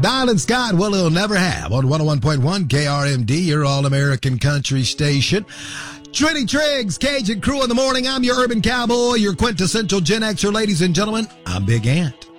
Dialing Scott, well, he'll never have on 101.1 KRMD, your all-American country station. Trinity Triggs, Cajun Crew in the morning. I'm your urban cowboy, your quintessential Gen Xer, ladies and gentlemen. I'm Big Ant.